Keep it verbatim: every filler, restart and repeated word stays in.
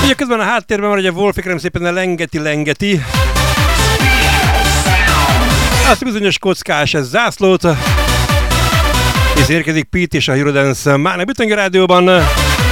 Ugye közben a háttérben van, hogy a Wolfi kérem szépen a lengeti-lengeti. Azt a bizonyos kockás zászlót. És érkezik Pete és a Eurodance Máne Bütengi Rádióban.